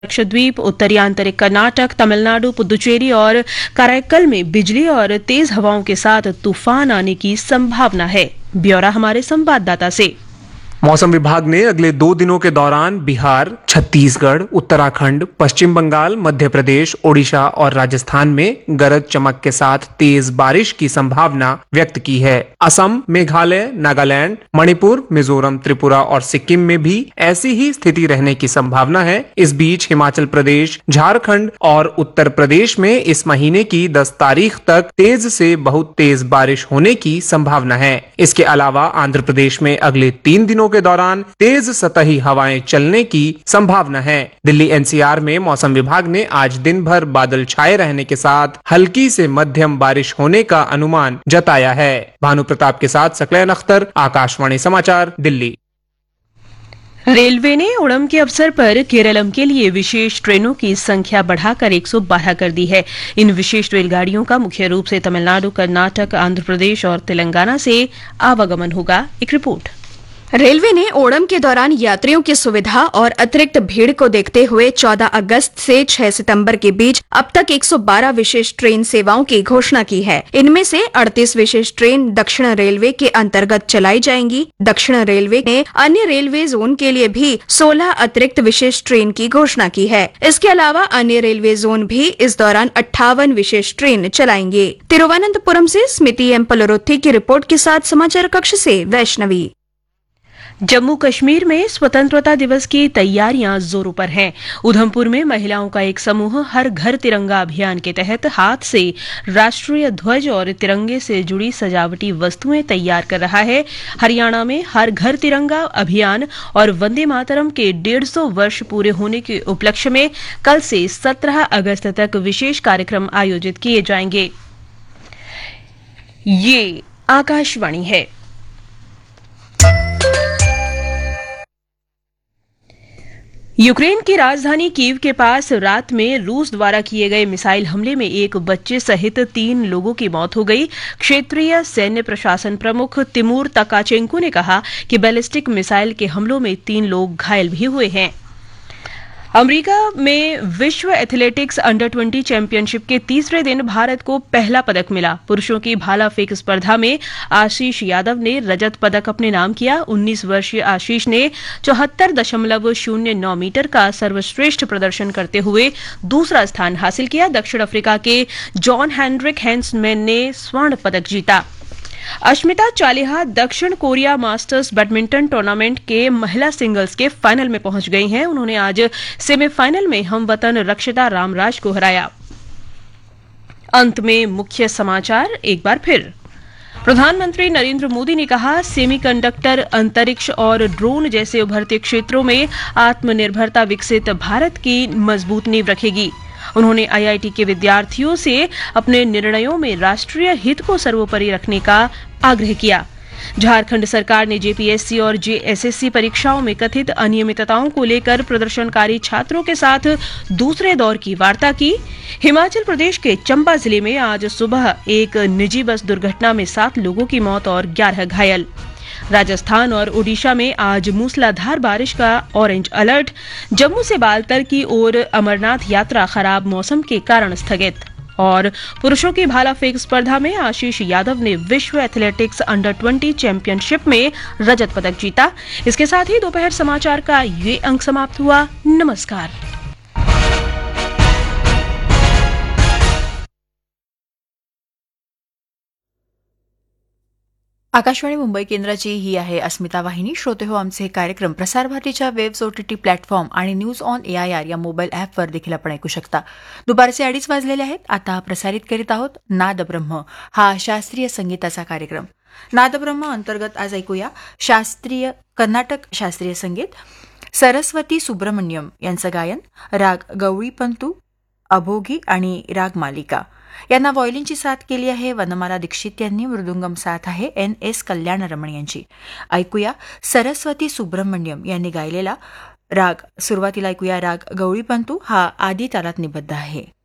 लक्षद्वीप, उत्तरी आंतरिक कर्नाटक, तमिलनाडु, पुदुचेरी और कराईकल में बिजली और तेज हवाओं के साथ तूफान आने की संभावना है। ब्यौरा हमारे संवाददाता से। मौसम विभाग ने अगले 2 दिनों के दौरान बिहार, छत्तीसगढ़, उत्तराखंड, पश्चिम बंगाल, मध्य प्रदेश, ओडिशा और राजस्थान में गरज चमक के साथ तेज बारिश की संभावना व्यक्त की है। असम, मेघालय, नागालैंड, मणिपुर, मिजोरम, त्रिपुरा और सिक्किम में भी ऐसी ही स्थिति रहने की संभावना है। इस बीच हिमाचल प्रदेश, झारखंड और उत्तर प्रदेश में इस महीने की 10 तारीख तक तेज से बहुत तेज बारिश होने की संभावना है। इसके अलावा आंध्र प्रदेश में अगले 3 दिनों के दौरान तेज सतही हवाएं चलने की संभावना है। दिल्ली एनसीआर में मौसम विभाग ने आज दिन भर बादल छाए रहने के साथ हल्की से मध्यम बारिश होने का अनुमान जताया है। भानु प्रताप के साथ सकलैन अख्तर, आकाशवाणी समाचार, दिल्ली। रेलवे ने ओणम के अवसर पर केरलम के लिए विशेष ट्रेनों की संख्या बढ़ाकर 112 कर दी है। इन विशेष रेलगाड़ियों का मुख्य रूप से तमिलनाडु, कर्नाटक, आंध्र प्रदेश और तेलंगाना से आवागमन होगा। एक रिपोर्ट। रेलवे ने ओणम के दौरान यात्रियों की सुविधा और अतिरिक्त भीड़ को देखते हुए 14 अगस्त से 6 सितंबर के बीच अब तक 112 विशेष ट्रेन सेवाओं की घोषणा की है। इनमें से 38 विशेष ट्रेन दक्षिण रेलवे के अंतर्गत चलाई जाएंगी। दक्षिण रेलवे ने अन्य रेलवे जोन के लिए भी 16 अतिरिक्त विशेष ट्रेन की घोषणा की है। इसके अलावा अन्य रेलवे जोन भी इस दौरान 58 विशेष ट्रेन चलाएंगे। तिरुवनंतपुरम से स्मिति एम पलरोत्थी की रिपोर्ट के साथ समाचार कक्ष से वैष्णवी। जम्मू कश्मीर में स्वतंत्रता दिवस की तैयारियां जोरों पर हैं। उधमपुर में महिलाओं का एक समूह हर घर तिरंगा अभियान के तहत हाथ से राष्ट्रीय ध्वज और तिरंगे से जुड़ी सजावटी वस्तुएं तैयार कर रहा है। हरियाणा में हर घर तिरंगा अभियान और वंदे मातरम के 150 वर्ष पूरे होने के उपलक्ष्य में कल से 17 अगस्त तक विशेष कार्यक्रम आयोजित किए जाएंगे। ये आकाशवाणी है। यूक्रेन की राजधानी कीव के पास रात में रूस द्वारा किए गए मिसाइल हमले में एक बच्चे सहित 3 लोगों की मौत हो गई। क्षेत्रीय सैन्य प्रशासन प्रमुख तिमूर तकाचेंको ने कहा कि बैलिस्टिक मिसाइल के हमलों में 3 लोग घायल भी हुए हैं। अमेरिका में विश्व एथलेटिक्स अंडर 20 चैंपियनशिप के तीसरे दिन भारत को पहला पदक मिला। पुरुषों की भाला फेंक स्पर्धा में आशीष यादव ने रजत पदक अपने नाम किया। 19 वर्षीय आशीष ने 74.09 मीटर का सर्वश्रेष्ठ प्रदर्शन करते हुए दूसरा स्थान हासिल किया। दक्षिण अफ्रीका के जॉन हेनरिक हैंसमैन ने स्वर्ण पदक जीता। अश्मिता चालिहा दक्षिण कोरिया मास्टर्स बैडमिंटन टूर्नामेंट के महिला सिंगल्स के फाइनल में पहुंच गई हैं। उन्होंने आज सेमीफाइनल में हमवतन रक्षिता रामराज को हराया। अंत में मुख्य समाचार एक बार फिर। प्रधानमंत्री नरेंद्र मोदी ने कहा, सेमीकंडक्टर, अंतरिक्ष और ड्रोन जैसे उभरते क्षेत्रों में आत्मनिर्भरता विकसित भारत की मजबूत नींव रखेगी। उन्होंने आईआईटी के विद्यार्थियों से अपने निर्णयों में राष्ट्रीय हित को सर्वोपरि रखने का आग्रह किया। झारखंड सरकार ने जेपीएससी और जेएसएससी परीक्षाओं में कथित अनियमितताओं को लेकर प्रदर्शनकारी छात्रों के साथ दूसरे दौर की वार्ता की। हिमाचल प्रदेश के चंबा जिले में आज सुबह एक निजी बस दुर्घटना में 7 लोगों की मौत और 11 घायल। राजस्थान और ओडिशा में आज मूसलाधार बारिश का ऑरेंज अलर्ट। जम्मू से बालतर की ओर अमरनाथ यात्रा खराब मौसम के कारण स्थगित। और पुरुषों की भाला फेंक स्पर्धा में आशीष यादव ने विश्व एथलेटिक्स अंडर 20 चैंपियनशिप में रजत पदक जीता। इसके साथ ही दोपहर समाचार का ये अंक समाप्त हुआ। नमस्कार। आकाशवाणी मुंबई केंद्राची ही आहे अस्मिता वाहिनी. श्रोते हो, आमचे हे कार्यक्रम प्रसारभारतीच्या वेब्स ओटीटी प्लॅटफॉर्म आणि न्यूज ऑन एआयआर या मोबाईल ॲपवर देखील आपण ऐकू शकता. दुपारचे 2:30 वाजलेले आहेत. आता प्रसारित करीत आहोत नादब्रह्म हा शास्त्रीय संगीताचा कार्यक्रम. नादब्रह्म अंतर्गत आज ऐकूया शास्त्रीय कर्नाटक शास्त्रीय संगीत. सरस्वती सुब्रमण्यम यांचं गायन. राग गवळीपंतू, अभोगी आणि राग मालिका. यांना व्हायोलिनची साथ केली आहे वनमाला दीक्षित यांनी. मृदुंगम साथ आहे NS कल्याणरमण यांची. ऐकूया सरस्वती सुब्रमण्यम यांनी गायलेला राग. सुरुवातीला ऐकूया राग गवळीपंतू. हा आदी तालात निबद्ध आहे.